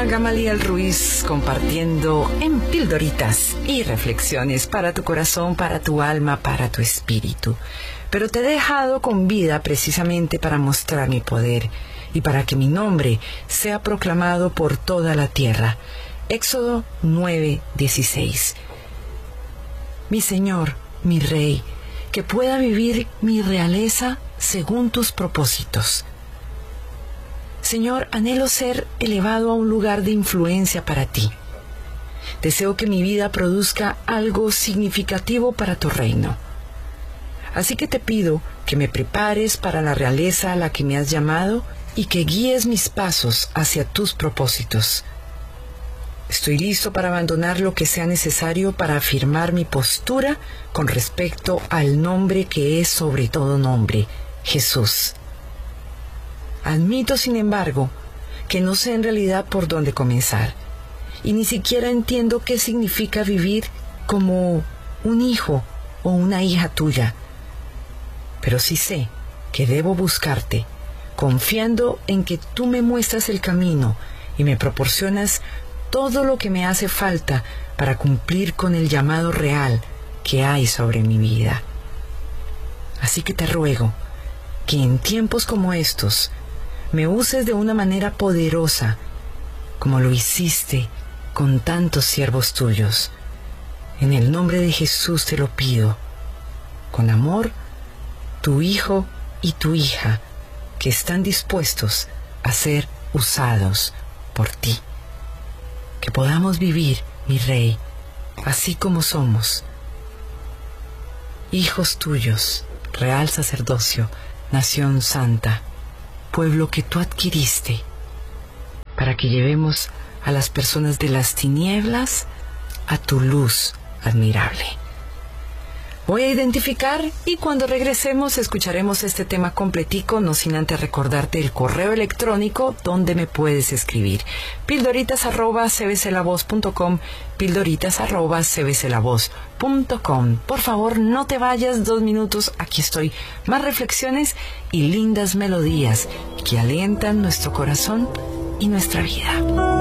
Ana Gamaliel Ruiz compartiendo en pildoritas y reflexiones para tu corazón, para tu alma, para tu espíritu. Pero te he dejado con vida precisamente para mostrar mi poder y para que mi nombre sea proclamado por toda la tierra. Éxodo 9:16. Mi Señor, mi Rey, que pueda vivir mi realeza según tus propósitos. Señor, anhelo ser elevado a un lugar de influencia para ti. Deseo que mi vida produzca algo significativo para tu reino. Así que te pido que me prepares para la realeza a la que me has llamado y que guíes mis pasos hacia tus propósitos. Estoy listo para abandonar lo que sea necesario para afirmar mi postura con respecto al nombre que es sobre todo nombre, Jesús. Admito, sin embargo, que no sé en realidad por dónde comenzar, y ni siquiera entiendo qué significa vivir como un hijo o una hija tuya. Pero sí sé que debo buscarte, confiando en que tú me muestras el camino y me proporcionas todo lo que me hace falta para cumplir con el llamado real que hay sobre mi vida. Así que te ruego que en tiempos como estos me uses de una manera poderosa, como lo hiciste con tantos siervos tuyos. En el nombre de Jesús te lo pido. Con amor, tu hijo y tu hija, que están dispuestos a ser usados por ti. Que podamos vivir, mi Rey, así como somos. Hijos tuyos, real sacerdocio, nación santa, pueblo que tú adquiriste, para que llevemos a las personas de las tinieblas a tu luz admirable. Voy a identificar y cuando regresemos escucharemos este tema completico, no sin antes recordarte el correo electrónico donde me puedes escribir. pildoritas@cbclavoz.com, pildoritas@cbclavoz.com. Por favor, no te vayas, 2 minutos, aquí estoy. Más reflexiones y lindas melodías que alientan nuestro corazón y nuestra vida.